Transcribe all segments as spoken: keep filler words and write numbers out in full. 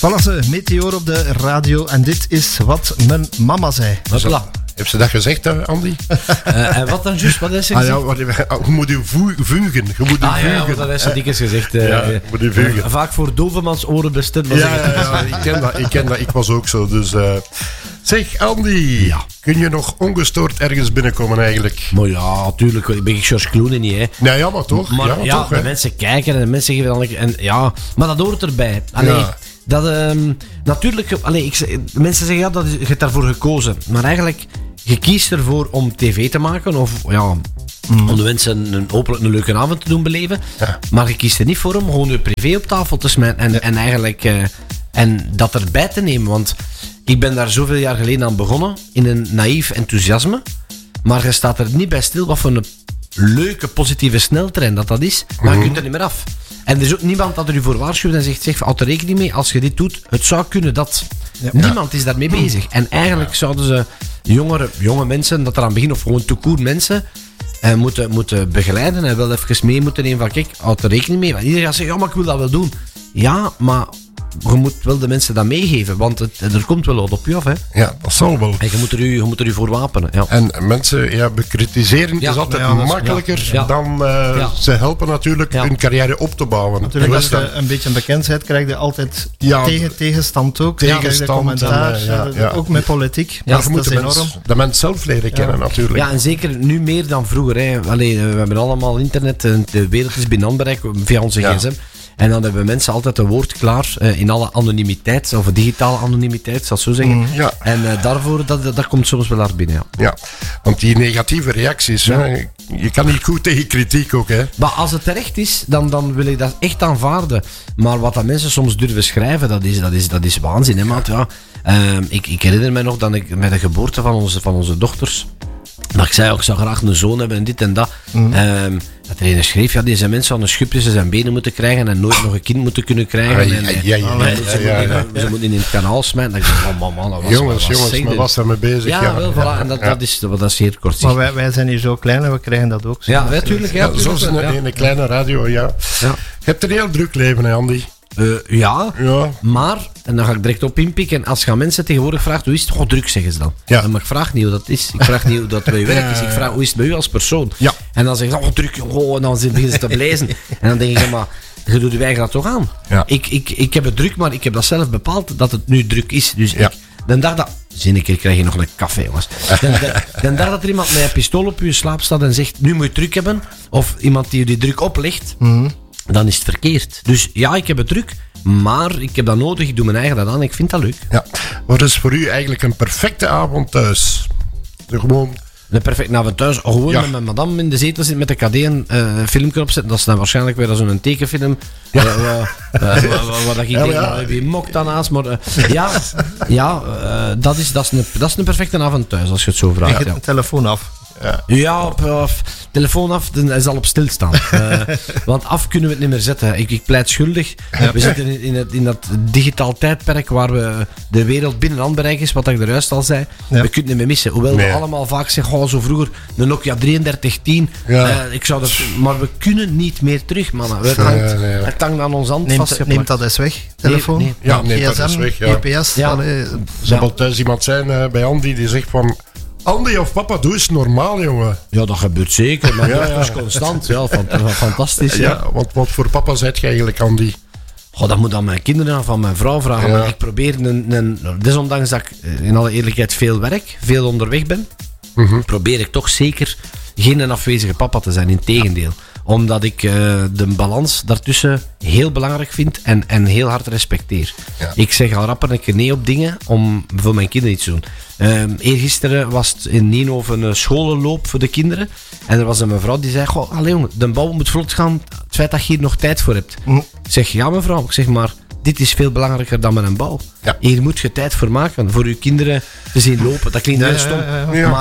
Voilà ze, Meteor op de radio en dit is wat mijn mama zei. Hopla. Heb ze dat gezegd, uh, Andy? uh, en wat dan juist? Wat is ze ah, gezegd? ja, wat, je moet je vugen. Je moet je ah ja, vugen. dat is zo dikwijls gezegd. Uh, ja, je moet je vugen. Uh, vaak voor dovemans oren bestemd. Ja, ja, ja, ik ken dat. Ik ken dat. Ik was ook zo. Dus, uh... Zeg, Andy. Ja. Kun je nog ongestoord ergens binnenkomen eigenlijk? Maar ja, natuurlijk. Ik ben George Clooney niet, hè. Nee, ja, maar toch. Maar ja, ja, toch, de mensen kijken en de mensen geven dan... En, ja, maar dat hoort erbij. Allee, ja. dat, um, natuurlijk... Allee, ik, mensen zeggen, ja, dat is, je hebt daarvoor gekozen. Maar eigenlijk, je kiest ervoor om tv te maken. Of, ja... Mm. Om de mensen een, hopelijk een leuke avond te doen beleven. Ja. Maar je kiest er niet voor om gewoon je privé op tafel te smijten. En, ja. en eigenlijk... Uh, en dat erbij te nemen. Want ik ben daar zoveel jaar geleden aan begonnen. In een naïef enthousiasme. Maar je staat er niet bij stil wat voor een leuke, positieve sneltrein dat dat is. Maar mm-hmm. je kunt er niet meer af. En er is ook niemand dat er u voor waarschuwt en zegt, zeg, houd er rekening mee. Als je dit doet, het zou kunnen dat... Ja. Niemand is daarmee bezig. En eigenlijk zouden ze jongere, jonge mensen, dat eraan beginnen, of gewoon toekoer mensen... Uh, moeten, moeten begeleiden en wel even mee moeten nemen van, kijk, houd er rekening mee. Want iedereen gaat zeggen, ja, maar ik wil dat wel doen. Ja, maar je moet wel de mensen dat meegeven, want het, er komt wel wat op je af, hè. Ja, dat zal wel. En je moet er u, je moet er u voor wapenen, ja. En mensen, ja, bekritiseren ja, is altijd ja, makkelijker ja, ja. dan uh, ja. ze helpen natuurlijk ja. hun carrière op te bouwen. Natuurlijk, als je een beetje een bekendheid krijg je altijd ja, tegen tegenstand ook. Tegen de commentaar, en, uh, ja, ja. ook met politiek. Ja, dat, dat moet de mens, de mens zelf leren kennen, ja. natuurlijk. Ja, en zeker nu meer dan vroeger, hè. Allee, we hebben allemaal internet, de wereld is binnen handbereik via onze ja. gsm. En dan hebben mensen altijd een woord klaar uh, in alle anonimiteit, of digitale anonimiteit, zal ik zo zeggen. Mm, ja. En uh, daarvoor, dat, dat komt soms wel hard binnen, ja. Ja, want die negatieve reacties, ja. hè, je kan niet goed tegen kritiek ook, hè. Maar als het terecht is, dan, dan wil ik dat echt aanvaarden. Maar wat dat mensen soms durven schrijven, dat is, dat is, dat is waanzin, hè, maat. Ja. Uh, ik, ik herinner me nog dat ik met de geboorte van onze, van onze dochters... Maar ik zei ook, ik zou graag een zoon hebben en dit en dat. Mm. Um, dat er een schreef, ja, deze mensen aan een schubje zijn benen moeten krijgen en nooit nog een kind moeten kunnen krijgen. Ah, ja, ja, ja, en, ja, ja, ja, ja, ja. Ze moeten in het kanaal smijten. Dan dacht ik, oh man, man, dat was jongens, wat jongens, maar was er mee bezig. Ja, ja. wel, voilà. En dat, ja. dat, is, dat is zeer kort. Maar wij, wij zijn hier zo klein en we krijgen dat ook. Ja, natuurlijk. Ja, ja, zoals in een, ja. een kleine radio, ja. ja. Je hebt een heel druk leven, hè, Andy? Uh, ja, ja, maar, en dan ga ik direct op inpikken. Als je aan mensen tegenwoordig vraagt, hoe is het? Oh, druk, zeggen ze dan. Ja. Maar ik vraag niet hoe dat is. Ik vraag niet hoe dat bij je werk is. Ik vraag, hoe is het bij u als persoon? Ja. En dan zeggen ze, oh, druk, oh, en dan beginnen ze te blazen. En dan denk ik, maar, je doet je eigen dat toch aan? Ja. Ik, ik, ik heb het druk, maar ik heb dat zelf bepaald, dat het nu druk is. Dus ja. ik, de dag dat... Zin een keer krijg je nog een café, jongens. De, de, de dag dat er iemand met een pistool op je slaap staat en zegt, nu moet je druk hebben, of iemand die je die druk oplegt, mm-hmm. dan is het verkeerd. Dus ja, ik heb het druk, maar ik heb dat nodig, ik doe mijn eigen dat aan, ik vind dat leuk. Ja. Wat is voor u eigenlijk een perfecte avond thuis? Dus gewoon... Een perfecte avond thuis, gewoon ja. met mijn madame in de zetel zitten met de K D een uh, filmpje opzetten. Dat is dan waarschijnlijk weer zo'n tekenfilm. Ja. Uh, uh, uh, uh, wat ik ja, denk, ja. wie mokt daarnaast. Maar uh, ja, ja uh, dat, is, dat, is een, dat is een perfecte avond thuis, als je het zo vraagt. Ja. Telefoon af. Ja, ja op, uh, telefoon af, hij zal op stilstaan. Uh, want af kunnen we het niet meer zetten. Ik, ik pleit schuldig. Ja. We zitten in, in, het, in dat digitaal tijdperk waar we de wereld binnen handbereik is, wat ik er juist al zei. Ja. We kunnen het niet meer missen. Hoewel nee. we allemaal vaak zeggen, oh, zo vroeger, de Nokia drieëndertig tien. Ja. Uh, ik zou dat, maar we kunnen niet meer terug, mannen. Het hangt, ja, nee, ja. het hangt aan ons hand vastgeplakt. Neemt dat eens weg, telefoon? Nee, nee. Ja, neemt dat eens weg. Ja. G P S. Ja. Er zal ja. thuis iemand zijn uh, bij Andy die zegt van... Andy of papa, doe eens normaal, jongen. Ja, dat gebeurt zeker. Maar ja, ja. is constant. Ja, fantastisch. Ja. Ja, want wat voor papa zijt je eigenlijk, Andy? Oh, dat moet aan mijn kinderen of aan mijn vrouw vragen. Ja. Maar ik probeer, een, een, desondanks dat ik in alle eerlijkheid veel werk, veel onderweg ben, mm-hmm. probeer ik toch zeker geen afwezige papa te zijn. Integendeel. Ja. Omdat ik uh, de balans daartussen heel belangrijk vind en, en heel hard respecteer. Ja. Ik zeg al rapper een keer nee op dingen om voor mijn kinderen iets te doen. Uh, eergisteren was het in Nienhoven een scholenloop voor de kinderen. En er was een mevrouw die zei, goh, allee jongen, de bouw moet vlot gaan. Het feit dat je hier nog tijd voor hebt. Mm. Ik zeg, ja mevrouw, ik zeg maar, dit is veel belangrijker dan met een bal. Ja. Hier moet je tijd voor maken, voor je kinderen te zien lopen. Dat klinkt heel ja, stom, ja, ja, ja. maar...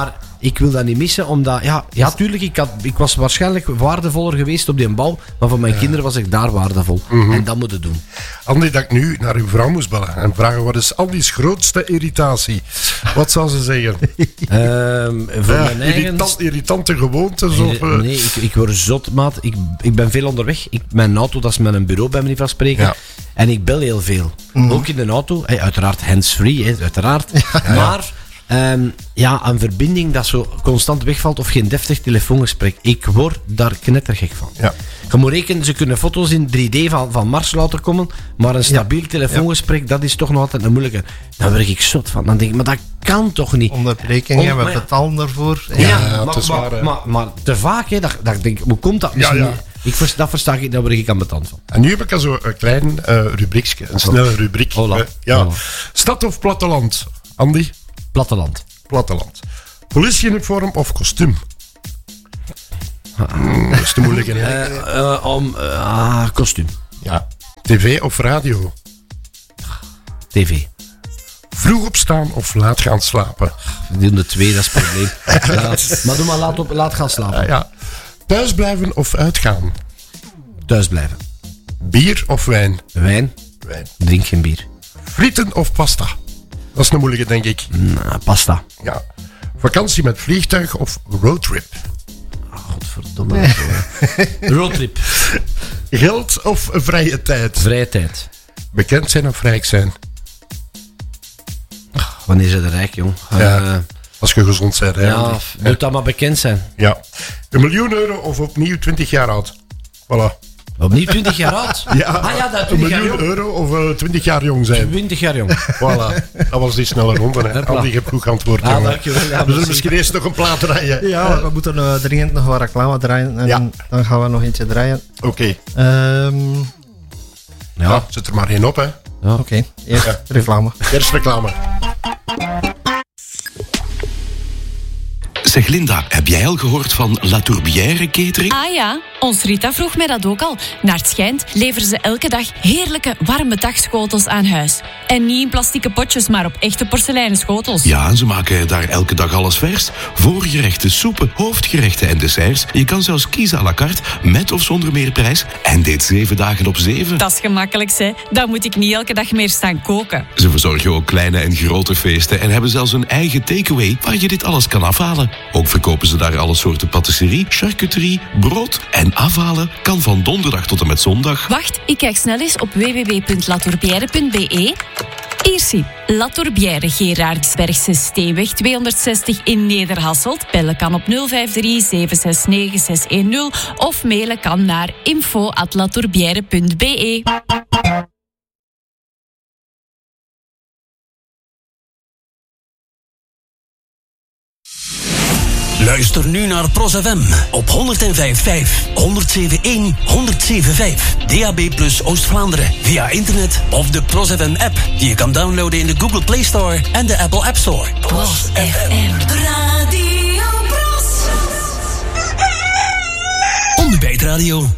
ik wil dat niet missen, omdat, ja, ja tuurlijk, ik, had, ik was waarschijnlijk waardevoller geweest op die bouw, maar voor mijn ja. kinderen was ik daar waardevol. Mm-hmm. En dat moet het doen. Andy, dat ik nu naar uw vrouw moest bellen en vragen, wat is Andy's grootste irritatie? Wat zou ze zeggen? um, voor ja, mijn eigen... irritant, irritante gewoontes? Nee, of, uh... nee ik, ik word zot, maat. Ik, ik ben veel onderweg. Ik, mijn auto, dat is mijn bureau, bij manier van spreken. Ja. En ik bel heel veel. Mm-hmm. Ook in de auto. Hey, uiteraard hands-free, hey, uiteraard. Ja, maar... Um, ja, een verbinding dat zo constant wegvalt of geen deftig telefoongesprek. Ik word daar knettergek van. Ja. Je moet rekenen, ze kunnen foto's in drie D van, van Mars laten komen, maar een stabiel ja. telefoongesprek, ja. dat is toch nog altijd een moeilijke. Daar word ik zot van. Dan denk ik, maar dat kan toch niet? Onderbrekingen, we betalen daarvoor. Ja, ja, ja maar, maar, maar, maar, maar te vaak, hè, dat, dat denk ik, hoe komt dat misschien? Ja, ja. Ik, dat versta ik, daar word ik aan betand van. En nu heb ik al zo een klein uh, rubriekje, een snelle rubriek. Hola. Uh, ja. Hola. Stad of platteland? Andy? Platteland. Platteland. Politieuniform of kostuum? Mm, dat is te moeilijk, hè? Uh, uh, om, uh, kostuum. Ja. tv of radio? tv. Vroeg opstaan of laat gaan slapen? We doen de twee, dat is het probleem. Laat, maar doe maar laat, op, laat gaan slapen. Uh, ja. Thuis blijven of uitgaan? Thuis blijven. Bier of wijn? Wijn. Wijn. Drink geen bier. Frieten of pasta? Dat is een moeilijke, denk ik. Nah, pasta. Ja. Vakantie met vliegtuig of roadtrip? Oh, godverdomme. Nee. Roadtrip. Geld of vrije tijd? Vrije tijd. Bekend zijn of rijk zijn? Oh, wanneer zijn ze rijk, jong? Ja, uh, als je gezond bent. Hè, ja, moet ja. dat maar bekend zijn. Ja. Een miljoen euro of opnieuw twintig jaar oud? Voilà. Opnieuw twintig jaar oud? Ja, ah, ja dat een miljoen euro of uh, twintig jaar jong zijn. twintig jaar jong. Voilà, dat was die snelle ronde. Hè. Andy, je hebt goed geantwoord. Ah, dankjewel. Ja, we zullen misschien eerst nog een plaat draaien. Ja, we moeten uh, dringend nog wat reclame draaien. En ja. dan gaan we nog eentje draaien. Oké. Okay. Um, ja. ja, zet er maar één op, hè. Ja. Oké, okay. eerst ja. reclame. Eerst reclame. Zeg Linda, heb jij al gehoord van La Tourbière Catering? Ah ja, ons Rita vroeg mij dat ook al. Naar het schijnt leveren ze elke dag heerlijke warme dagschotels aan huis. En niet in plastieke potjes, maar op echte porseleinen schotels. Ja, en ze maken daar elke dag alles vers. Voorgerechten, soepen, hoofdgerechten en desserts. Je kan zelfs kiezen à la carte, met of zonder meerprijs. En dit zeven dagen op zeven. Dat is gemakkelijk, hè. Dan moet ik niet elke dag meer staan koken. Ze verzorgen ook kleine en grote feesten en hebben zelfs een eigen takeaway waar je dit alles kan afhalen. Ook verkopen ze daar alle soorten patisserie, charcuterie, brood en afhalen kan van donderdag tot en met zondag. Wacht, ik kijk snel eens op w w w punt la tourbière punt b e. Hier zie, La Tourbière, Gerardsbergse Steenweg tweehonderdzestig in Nederhasselt. Bellen kan op nul vijf drie zeven zes negen zes een nul of mailen kan naar info at la tourbière punt b e. Luister nu naar Pros F M op honderd vijf komma vijf, honderd zeven komma één, honderd zeven komma vijf. D A B plus Oost-Vlaanderen via internet of de Pros F M app die je kan downloaden in de Google Play Store en de Apple App Store. Pros F M Radio Pros. Onderbijtradio.